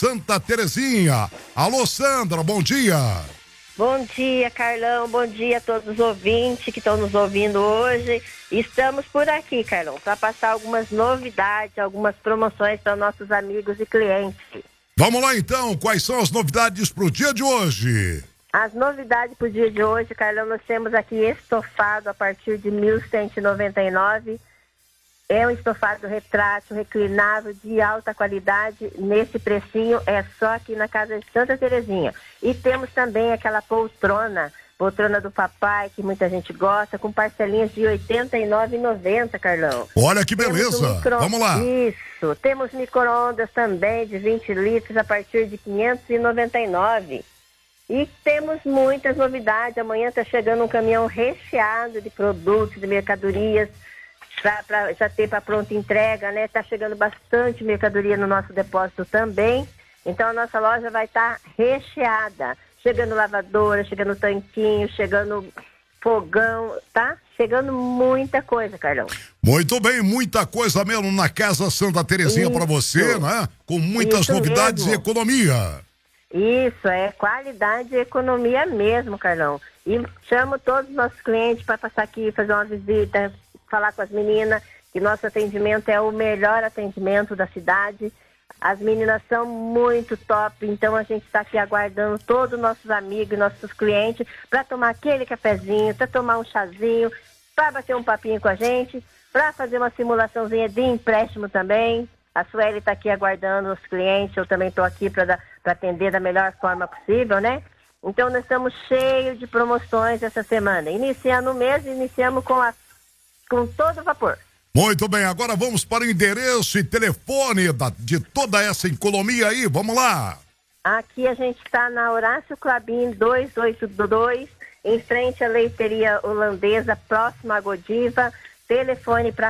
Santa Terezinha. Alô, Sandra, bom dia. Bom dia, Carlão. Bom dia a todos os ouvintes que estão nos ouvindo hoje. Estamos por aqui, Carlão, para passar algumas novidades, algumas promoções para nossos amigos e clientes. Vamos lá, então. Quais são as novidades para o dia de hoje? As novidades para o dia de hoje, Carlão, nós temos aqui estofado a partir de 1.199. É um estofado retrátil, reclinável, de alta qualidade. Nesse precinho é só aqui na casa de Santa Terezinha. E temos também aquela poltrona do papai, que muita gente gosta, com parcelinhas de R$ 89,90, Carlão. Olha que beleza. Vamos lá. Isso. Temos micro-ondas também de 20 litros a partir de R$ 599. E temos muitas novidades. Amanhã está chegando um caminhão recheado de produtos, de mercadorias, para já ter para pronta entrega, né? Tá chegando bastante mercadoria no nosso depósito também. Então a nossa loja vai estar recheada. Chegando lavadora, chegando tanquinho, chegando fogão, tá? Chegando muita coisa, Carlão. Muito bem, muita coisa mesmo na Casa Santa Terezinha para você, né? Com muitas novidades e economia. Isso, é qualidade e economia mesmo, Carlão. E chamo todos os nossos clientes para passar aqui, fazer uma visita, falar com as meninas, que nosso atendimento é o melhor atendimento da cidade. As meninas são muito top, então a gente está aqui aguardando todos os nossos amigos, nossos clientes, para tomar aquele cafezinho, para tomar um chazinho, para bater um papinho com a gente, para fazer uma simulaçãozinha de empréstimo também. A Sueli está aqui aguardando os clientes, eu também estou aqui para atender da melhor forma possível, né? Então nós estamos cheios de promoções essa semana. Iniciando o mês, iniciamos com todo vapor. Muito bem, agora vamos para o endereço e telefone de toda essa economia aí, vamos lá. Aqui a gente está na Horácio Clabin 282, em frente à leiteria holandesa, próxima à Godiva. Telefone para